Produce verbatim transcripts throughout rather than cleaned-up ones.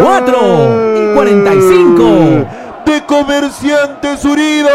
cuatro y cuarenta y cinco. De Comerciantes Unidos.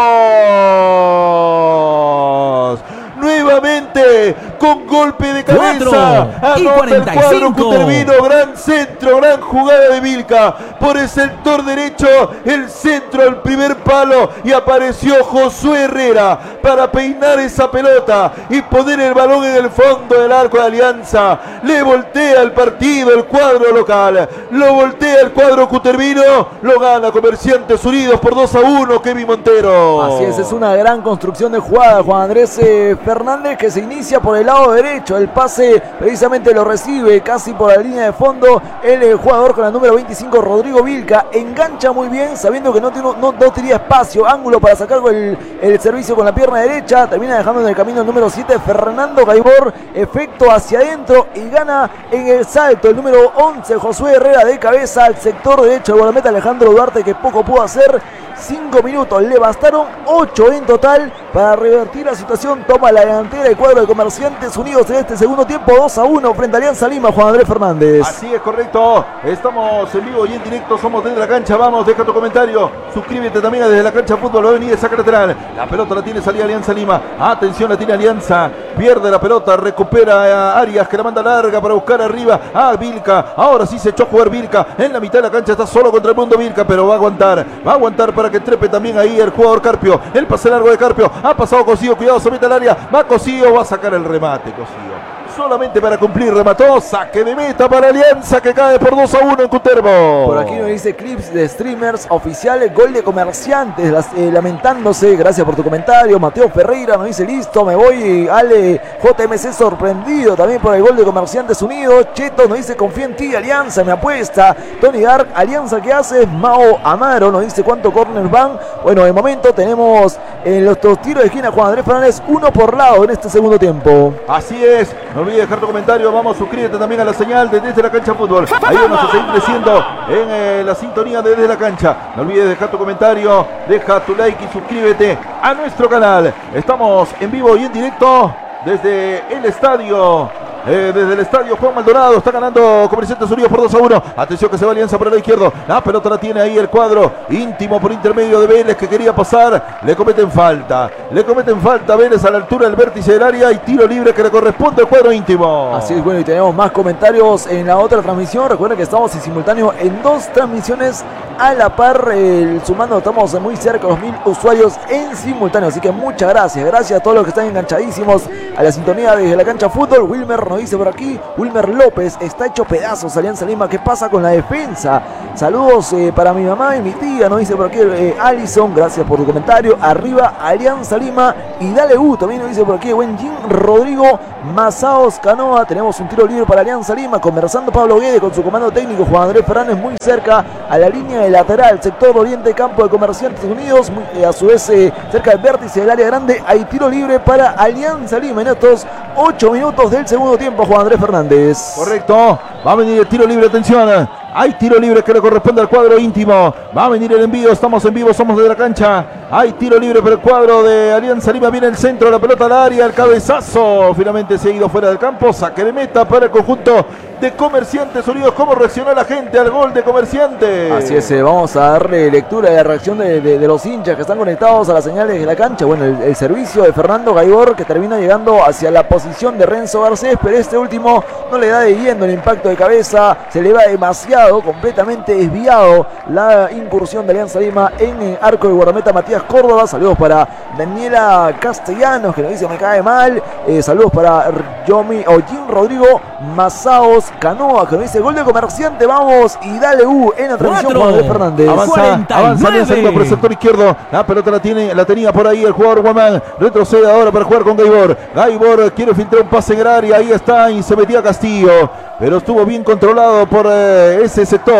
Nuevamente con golpe de cabeza. cuatro y cuarenta y cinco. El cuadro Cutervino. Gran centro, gran jugada de Vilca. Por el sector derecho, el centro, el primer palo. Y apareció Josué Herrera para peinar esa pelota y poner el balón en el fondo del arco de Alianza. Le voltea el partido el cuadro local. Lo voltea el cuadro Cutervino. Lo gana Comerciantes Unidos por dos a uno. Kevin Montero. Así es, es una gran construcción de jugada. Juan Andrés eh, Fernández, que se inicia por el lado derecho. El pase precisamente lo recibe casi por la línea de fondo el eh, jugador con la número veinticinco, Rodrigo Vilca. Engancha muy bien, sabiendo que no, tiene, no, no tenía espacio, ángulo para sacar el, el servicio con la pierna derecha. Termina dejando en el camino el número siete, Fernando Gaibor. Efecto hacia adentro y gana en el salto el número once, Josué Herrera, de cabeza al sector derecho. El guardameta Alejandro Duarte, que poco pudo hacer. Cinco minutos, le bastaron ocho en total para revertir la situación. Toma la delantera el cuadro de Comerciantes Unidos en este segundo tiempo, dos a uno frente a Alianza Lima. Juan Andrés Fernández. Así es, correcto. Estamos en vivo y en directo, somos desde la cancha. Vamos, deja tu comentario. Suscríbete también a Desde la Cancha Fútbol. Va a venir de saca lateral. La pelota la tiene salida Alianza Lima. Atención, la tiene Alianza. Pierde la pelota, recupera a Arias, que la manda larga para buscar arriba a Vilca. Ahora sí se echó a jugar Vilca. En la mitad de la cancha está solo contra el mundo Vilca, pero va a aguantar. Va a aguantar para que trepe también ahí el jugador Carpio. El pase largo de Carpio. Ha pasado Cosío. Cuidado, se mete al área. Va Cosío. Va a sacar el remate Cosío. Solamente para cumplir, remató. Saque de meta para Alianza, que cae por dos a uno en Cutervo. Por aquí nos dice clips de streamers oficiales, gol de Comerciantes, las, eh, lamentándose. Gracias por tu comentario. Mateo Ferreira nos dice listo, me voy. Ale J M C sorprendido también por el gol de Comerciantes Unidos. Cheto nos dice confía en ti, Alianza, me apuesta. Tony Dark, Alianza, ¿qué haces? Mao Amaro nos dice cuánto corner van. Bueno, de momento tenemos en los dos tiros de esquina Juan Andrés Fernández, uno por lado en este segundo tiempo. Así es. No olvides dejar tu comentario. Vamos, suscríbete también a la señal de Desde la Cancha Fútbol. Ahí vamos a seguir creciendo en eh, la sintonía de Desde la Cancha. No olvides dejar tu comentario, deja tu like y suscríbete a nuestro canal. Estamos en vivo y en directo desde el estadio. Eh, desde el estadio Juan Maldonado. Está ganando Comerciantes Unidos por dos a uno. Atención que se va Alianza por el lado izquierdo. La pelota la tiene ahí el cuadro íntimo por intermedio de Vélez, que quería pasar. Le cometen falta. Le cometen falta a Vélez a la altura del vértice del área. Y tiro libre que le corresponde al cuadro íntimo. Así es, bueno, y tenemos más comentarios en la otra transmisión. Recuerden que estamos en simultáneo en dos transmisiones a la par. El sumando, estamos muy cerca de los mil usuarios en simultáneo. Así que muchas gracias. Gracias a todos los que están enganchadísimos a la sintonía Desde la Cancha Fútbol. Wilmer nos dice por aquí, Wilmer López, está hecho pedazos Alianza Lima, ¿qué pasa con la defensa? Saludos eh, para mi mamá y mi tía, nos dice por aquí eh, Alison, gracias por tu comentario. Arriba Alianza Lima y dale U, también nos dice por aquí Wenjin Rodrigo Mazaos Canoa. Tenemos un tiro libre para Alianza Lima, conversando Pablo Guede con su comando técnico Juan Andrés Fernández, muy cerca a la línea de lateral, sector oriente campo de Comerciantes Unidos, muy, eh, a su vez eh, cerca del vértice del área grande. Hay tiro libre para Alianza Lima en estos ocho minutos del segundo tiempo, Juan Andrés Fernández. Correcto, va a venir el tiro libre, atención. Hay tiro libre que le corresponde al cuadro íntimo. Va a venir el envío, estamos en vivo, somos de la cancha. Hay tiro libre para el cuadro de Alianza Lima. Viene el centro, la pelota al área, el cabezazo. Finalmente se ha ido fuera del campo. Saque de meta para el conjunto de Comerciantes Unidos. ¿Cómo reaccionó la gente al gol de Comerciantes? Así es, eh, vamos a darle lectura de la reacción de, de, de los hinchas que están conectados a las señales de la cancha. Bueno, el, el servicio de Fernando Gaibor, que termina llegando hacia la posición de Renzo Garcés, pero este último no le da de lleno el impacto de cabeza. Se le va demasiado, completamente desviado la incursión de Alianza Lima en el arco de guardameta Matías Córdoba. Saludos para Daniela Castellanos, que nos dice me cae mal. Eh, saludos para Yomi o Jim Rodrigo Mazaos Canoa, que nos dice gol de Comerciante, vamos y dale U en la transmisión. Juan Andrés Fernández. Avanza, avanza Alianza Lima por el sector izquierdo. La pelota la tiene, la tenía por ahí el jugador Guamán. Retrocede ahora para jugar con Gaibor. Gaibor quiere filtrar un pase en el área. Ahí está y se metía Castillo, pero estuvo bien controlado por eh, ese sector.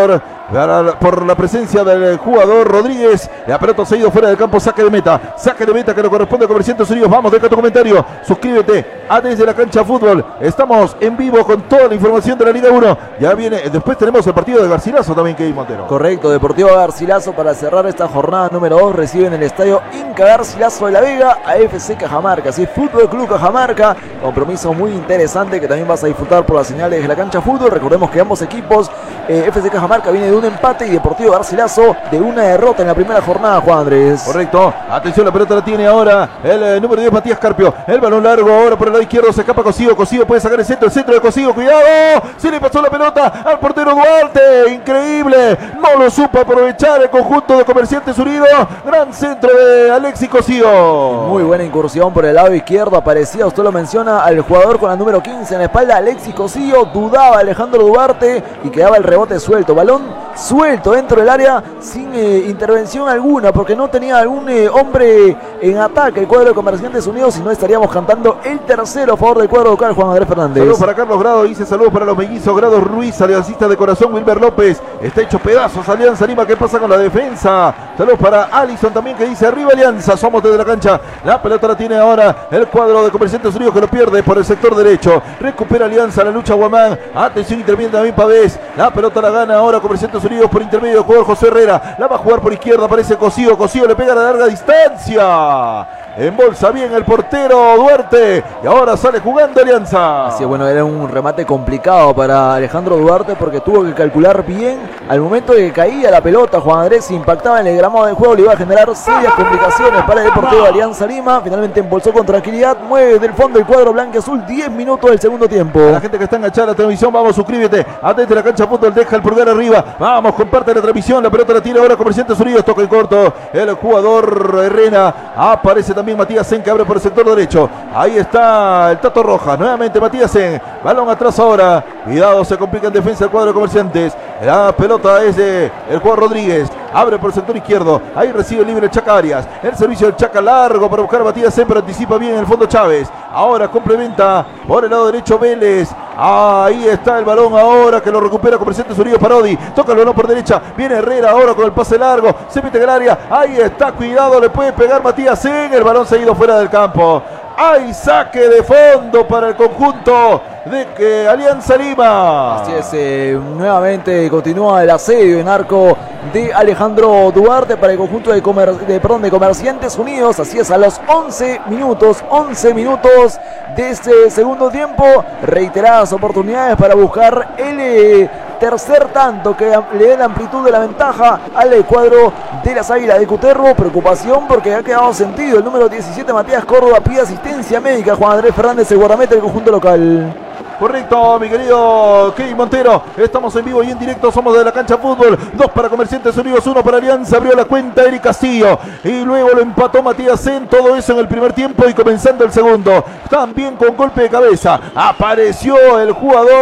por la presencia del jugador Rodríguez. La pelota se ha ido fuera del campo, saque de meta. Saque de meta que le corresponde a Comerciantes Unidos. Vamos, deja tu comentario. Suscríbete a Desde la Cancha Fútbol. Estamos en vivo con toda la información de la Liga uno. Ya viene, después tenemos el partido de Garcilaso también, Kevin Montero. Correcto, Deportivo Garcilaso para cerrar esta jornada número dos. Recibe en el estadio Inca Garcilaso de la Vega a F C Cajamarca. Así, Fútbol Club Cajamarca. Compromiso muy interesante que también vas a disfrutar por las señales de la Cancha Fútbol. Recordemos que ambos equipos, eh, F C Cajamarca viene de un empate y Deportivo Garcilaso de una derrota en la primera jornada, Juan Andrés. Correcto, atención, la pelota la tiene ahora el eh, número diez, Matías Carpio. El balón largo ahora por el lado izquierdo, se escapa Cosigo. Cosigo puede sacar el centro, el centro de Cosigo, cuidado, se le pasó la pelota al portero Duarte, increíble, no lo supo aprovechar el conjunto de Comerciantes Unidos. Gran centro de Alexis Cosigo. Muy buena incursión por el lado izquierdo, aparecía, usted lo menciona, al jugador con la número quince en la espalda, Alexis Cosigo. Dudaba Alejandro Duarte y quedaba el rebote suelto, balón suelto dentro del área sin eh, intervención alguna, porque no tenía algún eh, hombre en ataque el cuadro de Comerciantes Unidos, y no estaríamos cantando el tercero a favor del cuadro local, Juan Andrés Fernández. Saludos para Carlos Grado, dice saludos para los mellizos Grado Ruiz, aliancista de corazón. Wilber López, está hecho pedazos Alianza Lima, ¿qué pasa con la defensa? Saludos para Alison también, que dice arriba Alianza, somos desde la cancha. La pelota la tiene ahora el cuadro de Comerciantes Unidos, que lo pierde por el sector derecho. Recupera Alianza, la lucha Guamán, atención, interviene también Pavés. La pelota la gana ahora Comerciantes Unidos por intermedio del jugador José Herrera. La va a jugar por izquierda, aparece Cosigo. Cosigo le pega a la larga distancia. Embolsa bien el portero Duarte y ahora sale jugando Alianza. Así es, bueno, era un remate complicado para Alejandro Duarte porque tuvo que calcular bien al momento de que caía la pelota. Juan Andrés se impactaba en el gramado del juego, le iba a generar serias complicaciones para el Deportivo de Alianza Lima. Finalmente embolsó con tranquilidad, mueve del fondo el cuadro blanco-azul. diez minutos del segundo tiempo. A la gente que está enganchada a la transmisión, vamos, suscríbete a Desde la Cancha Fútbol, deja el pulgar arriba. Vamos, comparte la transmisión, la pelota la tiene ahora Comerciantes Unidos, toca el corto el jugador Herrera. Aparece también Matías Sen, que abre por el sector derecho. Ahí está el Tato Rojas, nuevamente Matías Sen, balón atrás ahora. Cuidado, se complica en defensa el cuadro de Comerciantes. La pelota es de el jugador Rodríguez, abre por el sector izquierdo. Ahí recibe libre el Chaca Arias. El servicio del Chaca largo para buscar a Matías Sen, pero anticipa bien en el fondo Chávez. Ahora complementa por el lado derecho Vélez. Ahí está el balón ahora que lo recupera Comerciantes Unidos. Parodi toca el balón por derecha, viene Herrera ahora con el pase largo, se mete en el área. Ahí está, cuidado, le puede pegar Matías Sen. El balón se ha ido fuera del campo. Hay saque de fondo para el conjunto de que Alianza Lima. Así es, eh, nuevamente continúa el asedio en arco de Alejandro Duarte para el conjunto de, comer, de, perdón, de Comerciantes Unidos. Así es, a los once minutos, once minutos de este segundo tiempo, reiteradas oportunidades para buscar el eh, tercer tanto que le dé la amplitud de la ventaja al cuadro de las Águilas de Cutervo. Preocupación porque ha quedado sentido el número diecisiete, Matías Córdoba, pide asistencia médica. Juan Andrés Fernández, el guardameta del conjunto local. Correcto, mi querido Kevin Montero. Estamos en vivo y en directo. Somos de la Cancha Fútbol. Dos para Comerciantes Unidos, uno para Alianza. Abrió la cuenta Eric Castillo y luego lo empató Matías Sen. Todo eso en el primer tiempo y comenzando el segundo. También con golpe de cabeza apareció el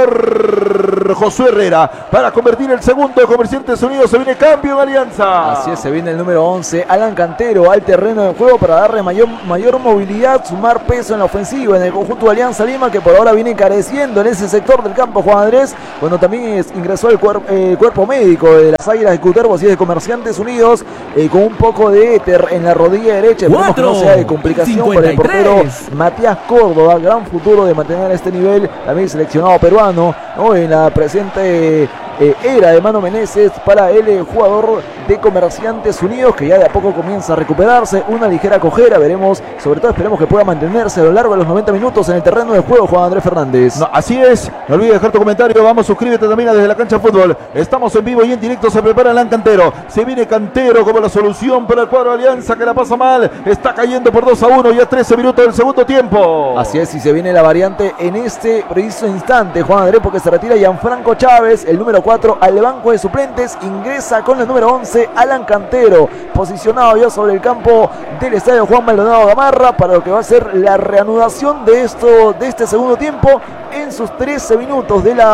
jugador Josué Herrera para convertir el segundo de Comerciantes Unidos. Se viene cambio en Alianza. Así es, se viene el número once, Alan Cantero, al terreno de juego para darle mayor, mayor movilidad, sumar peso en la ofensiva en el conjunto de Alianza Lima, que por ahora viene careciendo en ese sector del campo, Juan Andrés. Bueno, también es, ingresó el, cuer, eh, cuerpo médico de las Águilas de Cutervo, así de Comerciantes Unidos, eh, con un poco de éter en la rodilla derecha. Esperemos que no sea de complicación para el portero Matías Córdoba. Gran futuro de mantener este nivel, también seleccionado peruano, ¿no? En la presente eh, era de Mano Meneses para el eh, jugador de Comerciantes Unidos, que ya de a poco comienza a recuperarse. Una ligera cojera, veremos, sobre todo esperemos que pueda mantenerse a lo largo de los noventa minutos en el terreno de juego, Juan Andrés Fernández. No, así es, no olvides dejar tu comentario. Vamos, suscríbete también a Desde la Cancha Fútbol. Estamos en vivo y en directo. Se prepara Alan Cantero, se viene Cantero como la solución para el cuadro de Alianza, que la pasa mal, está cayendo por dos a uno, ya trece minutos del segundo tiempo. Así es, y se viene la variante en este preciso instante, Juan Andrés, porque se retira Gianfranco Chávez, el número cuatro, al banco de suplentes. Ingresa con el número once, Alan Cantero, posicionado ya sobre el campo del estadio Juan Maldonado Gamarra para lo que va a ser la reanudación de esto, de este segundo tiempo en sus trece minutos de la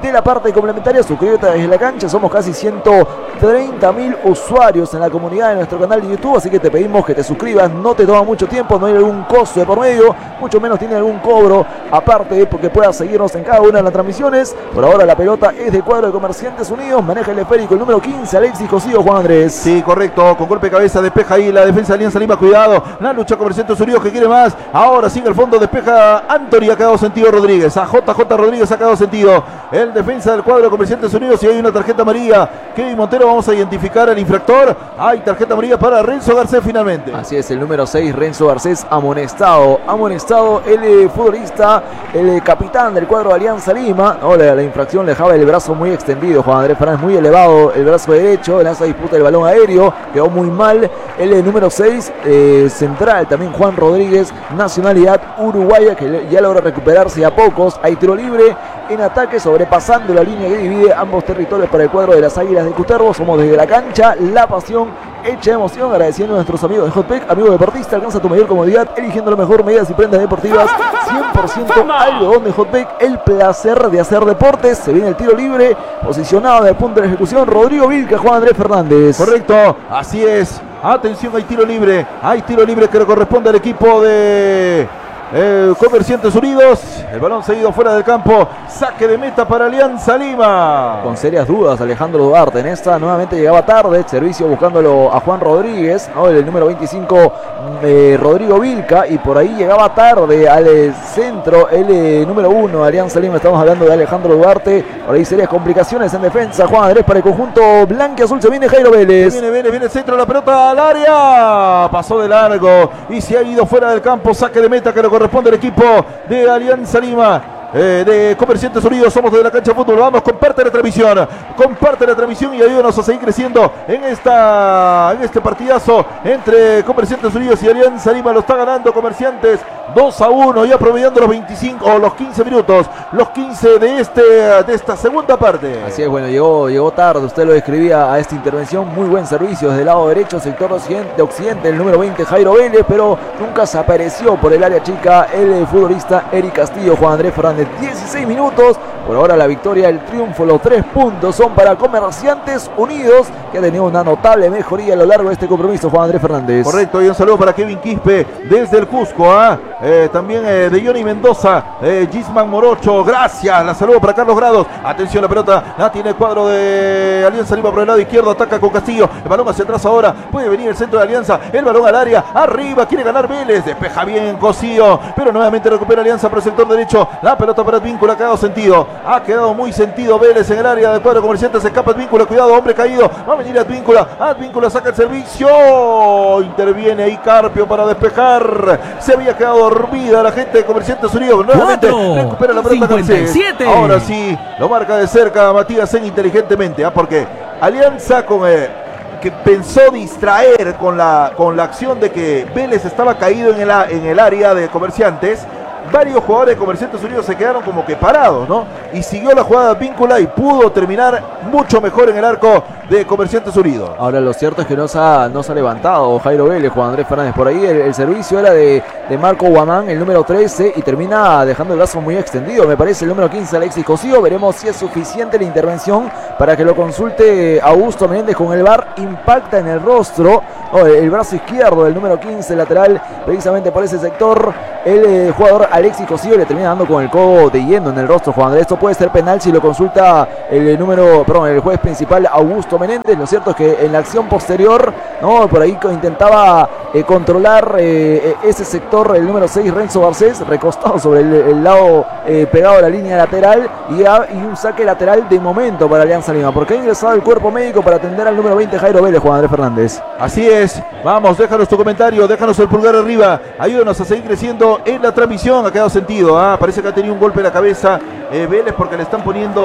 de la parte complementaria. Suscríbete desde la cancha, somos casi ciento treinta mil usuarios en la comunidad de nuestro canal de YouTube, así que te pedimos que te suscribas, no te toma mucho tiempo, no hay algún costo de por medio, mucho menos tiene algún cobro, aparte porque puedas seguirnos en cada una de las transmisiones. Por ahora la pelota es de cuadro de Comerciantes Unidos, maneja el esférico el número quince, Alexis Cosío, Juan Andrés. Sí, correcto, con golpe de cabeza despeja ahí la defensa de Alianza Lima, cuidado, la lucha Comerciantes Unidos que quiere más, ahora sigue el fondo, despeja Anthony, ha quedado sentido Rodríguez, a J J Rodríguez ha quedado sentido, el defensa del cuadro de Comerciantes Unidos, y hay una tarjeta amarilla. Kevin Montero, vamos a identificar al infractor, hay tarjeta amarilla para Renzo Garcés finalmente. Así es, el número seis, Renzo Garcés, amonestado, amonestado el eh, futbolista, el eh, capitán del cuadro de Alianza Lima. No, la, la infracción le dejaba el brazo muy extendido, Juan Andrés Fernández, muy elevado el brazo derecho, en esa disputa del balón aéreo, quedó muy mal. El eh, número seis, eh, central, también Juan Rodríguez, nacionalidad uruguaya, que ya logra recuperarse a pocos. Hay tiro libre en ataque, sobrepasando la línea que divide ambos territorios para el cuadro de las Águilas de Cutervo. Somos desde la cancha, la pasión hecha emoción, agradeciendo a nuestros amigos de Hotpick, amigo deportista, alcanza tu mayor comodidad eligiendo lo mejor, medidas y prendas deportivas cien por ciento algodón de Hotpick, el placer de hacer deportes. Se viene el tiro libre, posicionado en el punto de la ejecución, Rodrigo Vilca, Juan Andrés Fernández. Correcto, así es, atención, hay tiro libre, hay tiro libre que le corresponde al equipo de Eh, Comerciantes Unidos, el balón seguido fuera del campo, saque de meta para Alianza Lima. Con serias dudas Alejandro Duarte, en esta nuevamente llegaba tarde, servicio buscándolo a Juan Rodríguez, ¿no? El número veinticinco, eh, Rodrigo Vilca, y por ahí llegaba tarde al eh, centro, el eh, número uno, Alianza Lima, estamos hablando de Alejandro Duarte, por ahí serias complicaciones en defensa, Juan Andrés, para el conjunto blanquiazul, se viene Jairo Vélez. Viene Vélez, viene el centro, la pelota al área, pasó de largo y se ha ido fuera del campo, saque de meta que lo corresponde al equipo de Alianza Lima. Eh, de Comerciantes Unidos, somos de la cancha de fútbol, vamos, comparte la transmisión, comparte la transmisión y ayúdanos a seguir creciendo en esta en este partidazo entre Comerciantes Unidos y Alianza Lima. Lo está ganando Comerciantes dos a uno, ya promediando los veinticinco o los quince minutos, los quince de este de esta segunda parte. Así es, bueno, llegó, llegó tarde, usted lo describía a esta intervención, muy buen servicio desde el lado derecho, sector occidente, de occidente, el número veinte, Jairo Vélez, pero nunca se apareció por el área chica el futbolista Eric Castillo, Juan Andrés Fernández. dieciséis minutos, por ahora la victoria, el triunfo, los tres puntos son para Comerciantes Unidos, que ha tenido una notable mejoría a lo largo de este compromiso, Juan Andrés Fernández. Correcto, y un saludo para Kevin Quispe desde el Cusco, ¿ah? eh, también eh, de Johnny Mendoza, eh, Gisman Morocho, gracias, la saludo para Carlos Grados, atención, la pelota la tiene el cuadro de Alianza Lima por el lado izquierdo, ataca con Castillo, el balón hacia atrás ahora, puede venir el centro de Alianza, el balón al área, arriba, quiere ganar Vélez, despeja bien Cosío, pero nuevamente recupera Alianza por el sector derecho, la pelota para Advíncula, ha quedado sentido, ha quedado muy sentido Vélez en el área del cuadro Comerciantes, se escapa Advíncula, cuidado, hombre caído, va a venir Advíncula, Advíncula saca el servicio, interviene ahí Carpio para despejar, se había quedado dormida la gente de Comerciantes Unidos, nuevamente recupera la pelota Garcés, ahora sí, lo marca de cerca Matías Sen inteligentemente, ¿ah? Porque Alianza con eh, que pensó distraer con la, con la acción de que Vélez estaba caído en el, en el área de Comerciantes. Varios jugadores de Comerciantes Unidos se quedaron como que parados, ¿no? Y siguió la jugada Víncula y pudo terminar mucho mejor en el arco de Comerciantes Unidos. Ahora lo cierto es que no se ha, no se ha levantado Jairo Vélez, Juan Andrés Fernández. Por ahí el, el servicio era de, de Marco Guamán, el número trece, y termina dejando el brazo muy extendido. Me parece el número quince, Alexis Cosío. Veremos si es suficiente la intervención para que lo consulte Augusto Menéndez con el V A R. Impacta en el rostro, oh, el, el brazo izquierdo del número quince, lateral, precisamente por ese sector. El eh, jugador Alexis Cosío le termina dando con el codo de lleno en el rostro, Juan Andrés. Esto puede ser penal si lo consulta el número, perdón, el juez principal Augusto Menéndez. Lo cierto es que en la acción posterior, no, por ahí intentaba eh, controlar eh, ese sector, el número seis, Renzo Garcés, recostado sobre el, el lado eh, pegado a la línea lateral, y, a, y un saque lateral de momento para Alianza Lima, porque ha ingresado el cuerpo médico para atender al número veinte, Jairo Vélez, Juan Andrés Fernández. Así es, vamos, déjanos tu comentario, déjanos el pulgar arriba, ayúdanos a seguir creciendo en la transmisión. Ha quedado sentido, ¿ah? Parece que ha tenido un golpe en la cabeza eh, Vélez, porque le están poniendo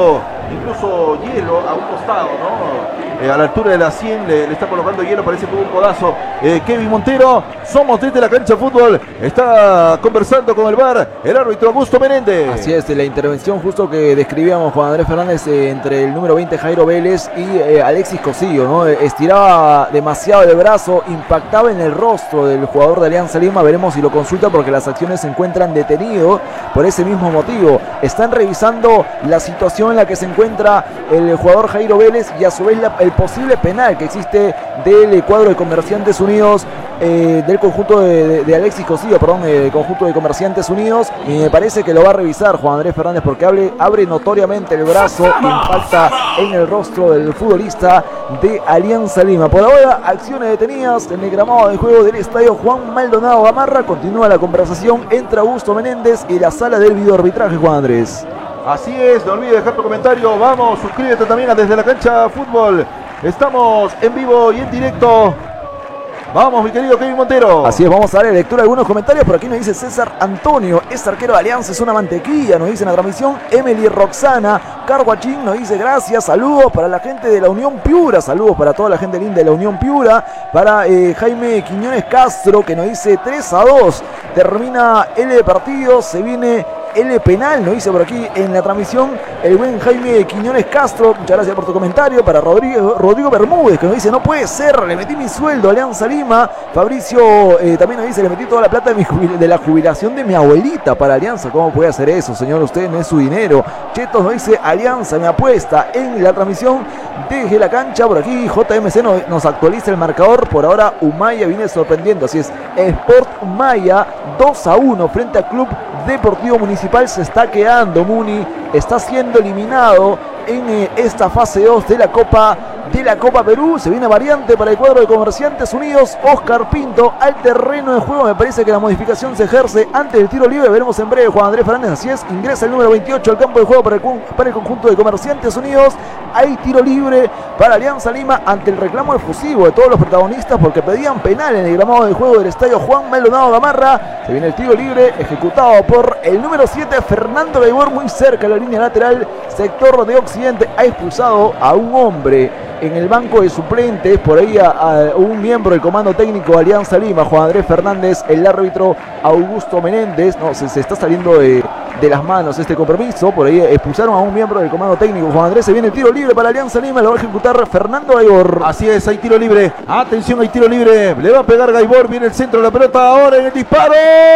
incluso hielo a un costado, ¿no? Eh, a la altura de la cien le, le está colocando hielo, parece que hubo un codazo. Eh, Kevin Montero, somos desde la cancha fútbol, está conversando con el V A R el árbitro Augusto Menéndez. Así es, la intervención justo que describíamos Juan Andrés Fernández eh, entre el número veinte Jairo Vélez y eh, Alexis Cosillo, ¿no? Estiraba demasiado el brazo, impactaba en el rostro del jugador de Alianza Lima. Veremos si lo consulta porque las acciones se encuentran detenidos por ese mismo motivo. Están revisando la situación en la que se encuentra el jugador Jairo Vélez y a su vez la, el posible penal que existe del cuadro de Comerciantes Unidos, eh, del conjunto de, de, de Alexis Cosillo, perdón, el conjunto de Comerciantes Unidos, y me parece que lo va a revisar Juan Andrés Fernández porque abre, abre notoriamente el brazo, impacta en el rostro del futbolista de Alianza Lima. Por ahora, acciones detenidas en el gramado de juego del estadio Juan Maldonado Gamarra. Continúa la conversación entre Augusto Menéndez y la sala del videoarbitraje, Juan Andrés. Así es, no olvides dejar tu comentario. Vamos, suscríbete también a Desde la Cancha Fútbol. Estamos en vivo y en directo. Vamos, mi querido Kevin Montero. Así es, vamos a darle lectura a algunos comentarios. Por aquí nos dice César Antonio, es arquero de Alianza, es una mantequilla, nos dice en la transmisión. Emily Roxana Carguachín nos dice gracias, saludos para la gente de la Unión Piura, saludos para toda la gente linda de la Unión Piura. Para eh, Jaime Quiñones Castro que nos dice tres a dos, termina el partido, se viene el penal, nos dice por aquí en la transmisión el buen Jaime Quiñones Castro. Muchas gracias por tu comentario. Para Rodrigo, Rodrigo Bermúdez que nos dice no puede ser, le metí mi sueldo a Alianza Lima. Fabricio eh, también nos dice le metí toda la plata de, mi jubil- de la jubilación de mi abuelita para Alianza. ¿Cómo puede hacer eso, señor? Usted no es su dinero. Chetos nos dice Alianza me apuesta en la transmisión desde la cancha. Por aquí J M C nos, nos actualiza el marcador. Por ahora Humaya viene sorprendiendo, así es, Sport Humaya dos a uno frente al Club Deportivo Municipal. Se está quedando Muni, está siendo eliminado en eh, esta fase dos de la Copa de la Copa Perú. Se viene variante para el cuadro de Comerciantes Unidos. Oscar Pinto al terreno de juego. Me parece que la modificación se ejerce antes del tiro libre. Veremos en breve Juan Andrés Fernández. Así es, ingresa el número veintiocho al campo de juego para el, para el conjunto de Comerciantes Unidos. Hay tiro libre para Alianza Lima ante el reclamo efusivo de todos los protagonistas porque pedían penal en el gramado de juego del estadio Juan Maldonado Gamarra. Se viene el tiro libre ejecutado por el número siete Fernando Gaibor, muy cerca de la línea lateral, sector de Occidente. Ha expulsado a un hombre en el banco de suplentes, por ahí a, a un miembro del comando técnico de Alianza Lima, Juan Andrés Fernández, el árbitro Augusto Menéndez. No, se, se está saliendo de, de las manos este compromiso. Por ahí expulsaron a un miembro del comando técnico. Juan Andrés, se viene el tiro libre para Alianza Lima, lo va a ejecutar Fernando Gaibor. Así es, hay tiro libre. Atención, hay tiro libre. Le va a pegar Gaibor, viene el centro de la pelota ahora en el disparo.